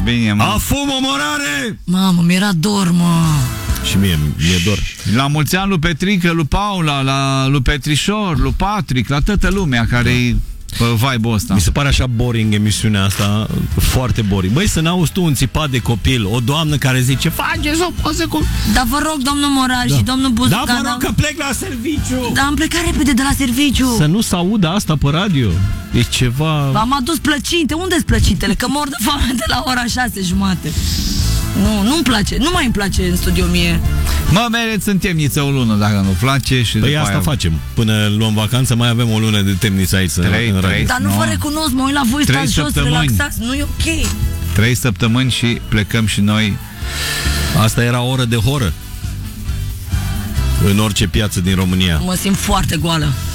Bine, mă. Afum omorare! Mamă, mi-era dor, mă. Și mie mi-e dor. La mulți ani lui Petrică, lui Paula, lui Petrișor, lui Patrick, la toată lumea care-i pe vibe-ul ăsta. Mi se pare așa boring emisiunea asta, foarte boring. Băi, să n-auzi tu un țipat de copil, o doamnă care zice, faceți o poză cu... Dar vă rog, domnul Moraș și domnul Buzuca... Da, vă rog că plec la serviciu! Dar am plecat repede de la serviciu. Să nu se audă asta pe radio. E ceva... V-am adus plăcinte. Unde-s plăcintele? Că mor de foame de la ora 6:30. Nu-mi place. Nu mai îmi place în studio mie. Mă, mereți în temniță o lună dacă nu place și Păi după asta aia... facem. Până luăm vacanță mai avem o lună de temniță aici în radio. Dar nu vă recunosc, mă uit la voi, stați jos, relaxați. Nu e ok. 3 săptămâni și plecăm și noi. Asta era oră de horă în orice piață din România. Mă simt foarte goală.